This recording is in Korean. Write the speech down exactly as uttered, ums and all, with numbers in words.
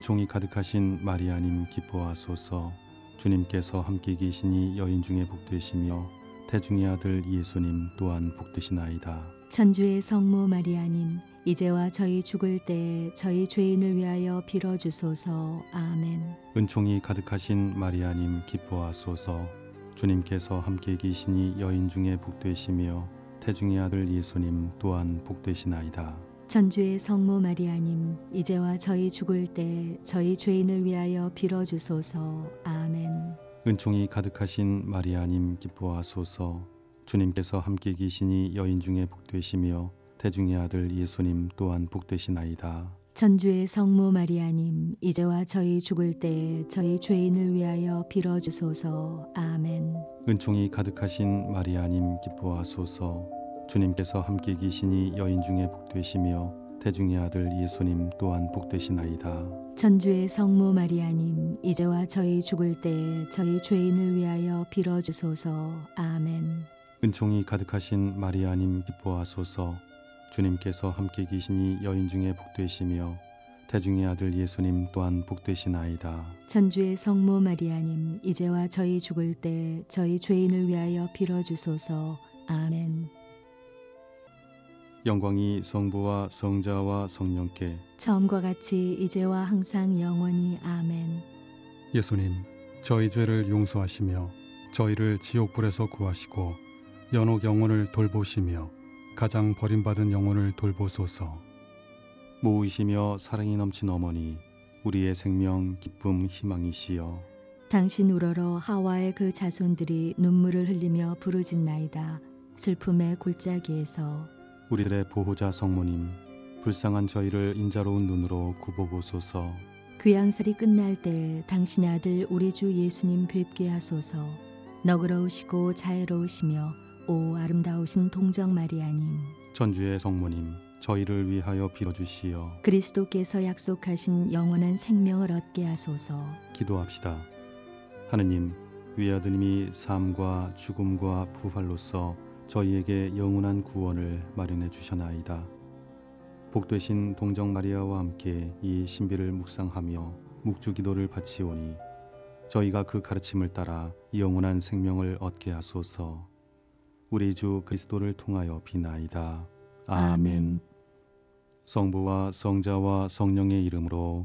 종이 가득하신 마리아님 기뻐하소서. 주님께서 함께 계시니 여인 중에 복되시며 태중의 아들 예수님 또한 복되시나이다. 천주의 성모 마리아님, 이제와 저희 죽을 때에 저희 죄인을 위하여 빌어주소서. 아멘. 은총이 가득하신 마리아님 기뻐하소서. 주님께서 함께 계시니 여인 중에 복되시며 태중의 아들 예수님 또한 복되시나이다. 천주의 성모 마리아님, 이제와 저희 죽을 때에 저희 죄인을 위하여 빌어주소서. 아멘. 은총이 가득하신 마리아님 기뻐하소서. 주님께서 함께 계시니 여인 중에 복되시며 태중의 아들 예수님 또한 복되시나이다. 천주의 성모 마리아님, 이제와 저희 죽을 때에 저희 죄인을 위하여 빌어주소서. 아멘. 은총이 가득하신 마리아님 기뻐하소서. 주님께서 함께 계시니 여인 중에 복되시며 태중의 아들 예수님 또한 복되시나이다. 천주의 성모 마리아님, 이제와 저희 죽을 때에 저희 죄인을 위하여 빌어주소서. 아멘. 은총이 가득하신 마리아님 기뻐하소서. 주님께서 함께 계시니 여인 중에 복되시며 태중의 아들 예수님 또한 복되시나이다. 천주의 성모 마리아님, 이제와 저희 죽을 때 저희 죄인을 위하여 빌어주소서. 아멘. 영광이 성부와 성자와 성령께 처음과 같이 이제와 항상 영원히. 아멘. 예수님, 저희 죄를 용서하시며 저희를 지옥불에서 구하시고 연옥 영혼을 돌보시며 가장 버림받은 영혼을 돌보소서. 모으시며 사랑이 넘친 어머니, 우리의 생명 기쁨 희망이시여. 당신 우러러 하와의 그 자손들이 눈물을 흘리며 부르짖나이다. 슬픔의 골짜기에서. 우리들의 보호자 성모님, 불쌍한 저희를 인자로운 눈으로 굽어보소서. 귀양살이 끝날 때 당신의 아들 우리 주 예수님 뵙게 하소서. 너그러우시고 자애로우시며 오 아름다우신 동정 마리아님, 천주의 성모님, 저희를 위하여 빌어주시어. 그리스도께서 약속하신 영원한 생명을 얻게 하소서. 기도합시다. 하느님, 외아드님이 삶과 죽음과 부활로서 저희에게 영원한 구원을 마련해 주셨나이다. 복되신 동정 마리아와 함께 이 신비를 묵상하며 묵주 기도를 바치오니 저희가 그 가르침을 따라 영원한 생명을 얻게 하소서. 우리 주 그리스도를 통하여 비나이다. 아멘. 성부와 성자와 성령의 이름으로